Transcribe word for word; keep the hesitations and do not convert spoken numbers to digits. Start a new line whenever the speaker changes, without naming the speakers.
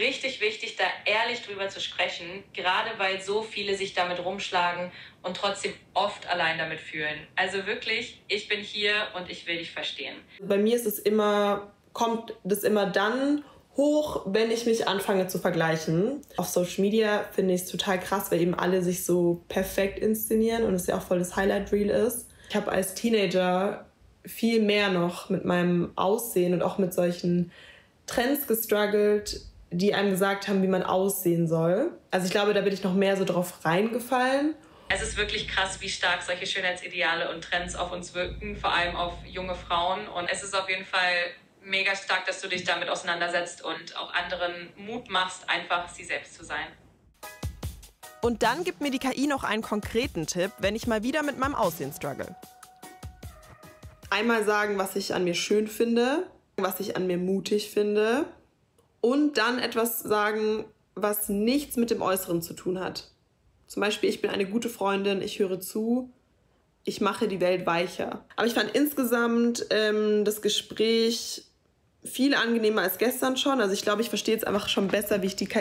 richtig wichtig, da ehrlich drüber zu sprechen, gerade weil so viele sich damit rumschlagen und trotzdem oft allein damit fühlen. Also wirklich, ich bin hier und ich will dich verstehen.
Bei mir ist es immer, kommt das immer dann hoch, wenn ich mich anfange zu vergleichen. Auf Social Media finde ich es total krass, weil eben alle sich so perfekt inszenieren und es ja auch voll das Highlight-Reel ist. Ich habe als Teenager viel mehr noch mit meinem Aussehen und auch mit solchen Trends gestruggelt, die einem gesagt haben, wie man aussehen soll. Also ich glaube, da bin ich noch mehr so drauf reingefallen.
Es ist wirklich krass, wie stark solche Schönheitsideale und Trends auf uns wirken, vor allem auf junge Frauen. Und es ist auf jeden Fall mega stark, dass du dich damit auseinandersetzt und auch anderen Mut machst, einfach sie selbst zu sein.
Und dann gibt mir die K I noch einen konkreten Tipp, wenn ich mal wieder mit meinem Aussehen struggle.
Einmal sagen, was ich an mir schön finde, was ich an mir mutig finde und dann etwas sagen, was nichts mit dem Äußeren zu tun hat. Zum Beispiel, ich bin eine gute Freundin, ich höre zu, ich mache die Welt weicher. Aber ich fand insgesamt ähm, das Gespräch viel angenehmer als gestern schon. Also ich glaube, ich verstehe jetzt einfach schon besser, wie ich die K